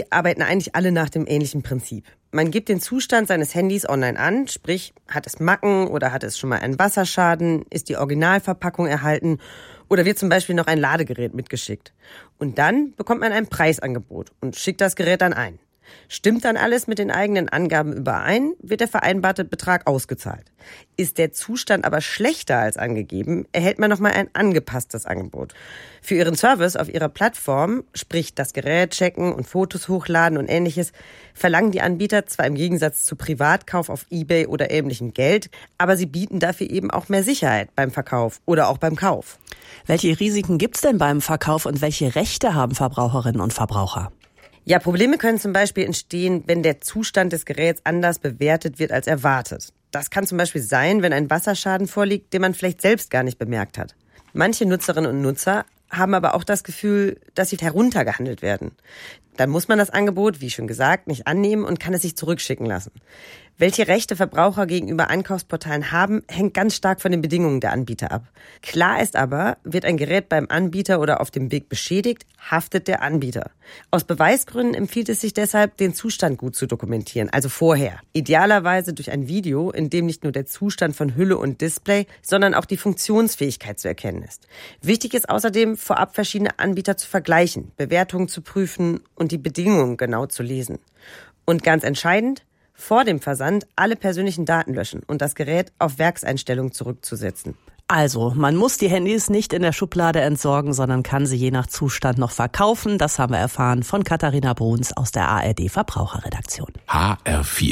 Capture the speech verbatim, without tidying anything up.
arbeiten eigentlich alle nach dem ähnlichen Prinzip. Man gibt den Zustand seines Handys online an, sprich, hat es Macken oder hat es schon mal einen Wasserschaden, ist die Originalverpackung erhalten oder wird zum Beispiel noch ein Ladegerät mitgeschickt. Und dann bekommt man ein Preisangebot und schickt das Gerät dann ein. Stimmt dann alles mit den eigenen Angaben überein, wird der vereinbarte Betrag ausgezahlt. Ist der Zustand aber schlechter als angegeben, erhält man nochmal ein angepasstes Angebot. Für Ihren Service auf Ihrer Plattform, sprich das Gerät checken und Fotos hochladen und ähnliches, verlangen die Anbieter zwar im Gegensatz zu Privatkauf auf eBay oder ähnlichem Geld, aber sie bieten dafür eben auch mehr Sicherheit beim Verkauf oder auch beim Kauf. Welche Risiken gibt's denn beim Verkauf und welche Rechte haben Verbraucherinnen und Verbraucher? Ja, Probleme können zum Beispiel entstehen, wenn der Zustand des Geräts anders bewertet wird als erwartet. Das kann zum Beispiel sein, wenn ein Wasserschaden vorliegt, den man vielleicht selbst gar nicht bemerkt hat. Manche Nutzerinnen und Nutzer haben aber auch das Gefühl, dass sie heruntergehandelt werden. Dann muss man das Angebot, wie schon gesagt, nicht annehmen und kann es sich zurückschicken lassen. Welche Rechte Verbraucher gegenüber Einkaufsportalen haben, hängt ganz stark von den Bedingungen der Anbieter ab. Klar ist aber, wird ein Gerät beim Anbieter oder auf dem Weg beschädigt, haftet der Anbieter. Aus Beweisgründen empfiehlt es sich deshalb, den Zustand gut zu dokumentieren, also vorher. Idealerweise durch ein Video, in dem nicht nur der Zustand von Hülle und Display, sondern auch die Funktionsfähigkeit zu erkennen ist. Wichtig ist außerdem, vorab verschiedene Anbieter zu vergleichen, Bewertungen zu prüfen und die Bedingungen genau zu lesen. Und ganz entscheidend, vor dem Versand alle persönlichen Daten löschen und das Gerät auf Werkseinstellungen zurückzusetzen. Also, man muss die Handys nicht in der Schublade entsorgen, sondern kann sie je nach Zustand noch verkaufen. Das haben wir erfahren von Katharina Bruns aus der A R D Verbraucherredaktion. H R vier